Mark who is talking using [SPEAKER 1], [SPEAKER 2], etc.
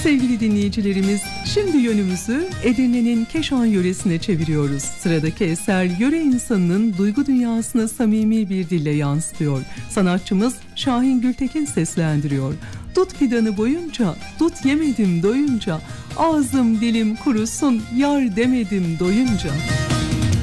[SPEAKER 1] Sevgili dinleyicilerimiz, şimdi yönümüzü Edirne'nin Keşan yöresine çeviriyoruz. Sıradaki eser yöre insanının duygu dünyasını samimi bir dille yansıtıyor. Sanatçımız Şahin Gültekin seslendiriyor. Dut fidanı boyunca, dut yemedim doyunca, ağzım dilim kurusun, yar demedim doyunca.